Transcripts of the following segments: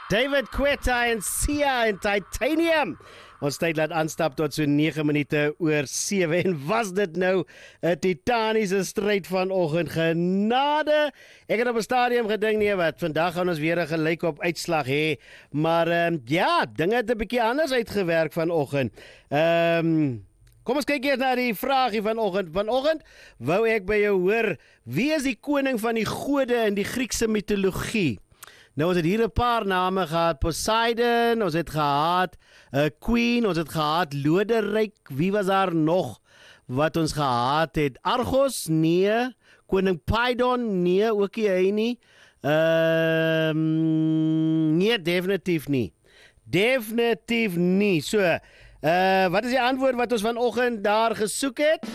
David Quetta en Sia en Titanium. Ons tyd laat aanstap tot so 9 minute oor 7 en was dit nou 'n titaniese stryd vanoggend. Genade. Ek het op 'n stadium gedink nee wat, vandag gaan ons weer 'n gelykop uitslag hê, maar ja, dinge het 'n bietjie anders uitgewerk vanoggend. Kom ons kyk eers na die vraagie vanoggend. Vanoggend wou ek by jou hoor, wie is die koning van die gode in die Griekse mitologie? Nou, ons het hier 'n paar name gehad. Poseidon, ons het gehad Queen, ons het gehad Loderyk. Wie was daar nog wat ons gehad het? Argos? Nee. Koning Poseidon? Nee, ook nie hy nie. Nee, definitief nie. Definitief nie. So, wat is die antwoord wat ons vanoggend daar gesoek het?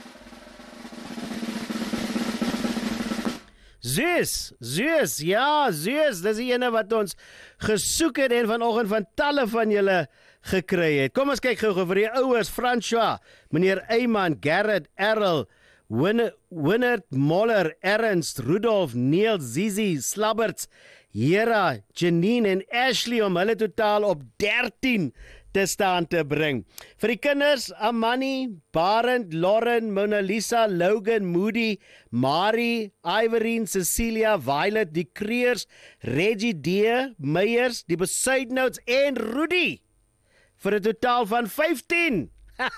Zeus, ja, Zeus, dis die ene wat ons gesoek het en vanoggend van talle van julle gekry het. Kom ons kyk gou vir die ouers, François, meneer Eyman, Gerrit, Errol, Winnert, Moller, Ernst, Rudolf, Neil, Zizi, Slabberts, Hera, Janine en Ashley om hulle totaal op 13 te staan te bring. Vir die kinders, Amani, Barend, Lauren, Mona Lisa, Logan, Moody, Marie, Ivorine, Cecilia, Violet, die Kreers, Reggie D, Meyers, die Besuidnotes en Rudy. Vir 'n totaal van 15.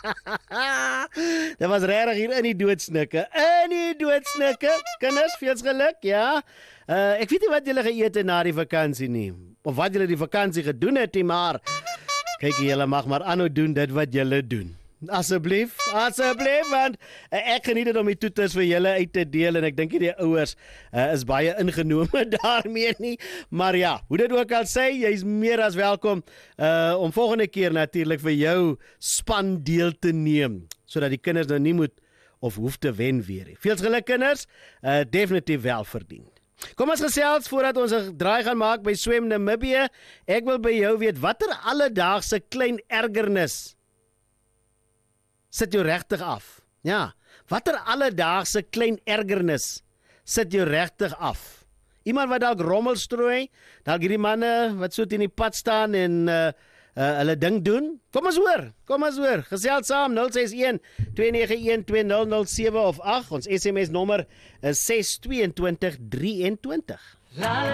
Dit was regtig hier in die doodsnikke. Kinders, veel geluk, ja. Ek weet nie wat julle geëet het na die vakansie nie, of wat julle die vakansie gedoen het nie, maar kyk, julle mag maar aanhou doen dit wat julle doen. Asseblief, want ek geniet dit om die toeters vir julle uit te deel en ek dink die ouers is baie ingenome daarmee nie. Maar ja, hoe dit ook al sê, jy is meer as welkom om volgende keer natuurlik vir jou span deel te neem, sodat die kinders nou nie moet of hoef te wen weer nie. Veel geluk kinders, definitief wel verdien. Kom ons gesels voordat ons 'n draai gaan maak by Swem Namibië. Ek wil by jou weet, watter alledaagse klein ergernis sit jou regtig af? Ja, watter alledaagse klein ergernis sit jou regtig af? Iemand wat dalk rommel strooi, dalk hierdie manne wat so teen die pad staan en hulle ding doen. Kom ons hoor. Gesels saam 061 291 2007 of 8. Ons SMS nommer is 62223.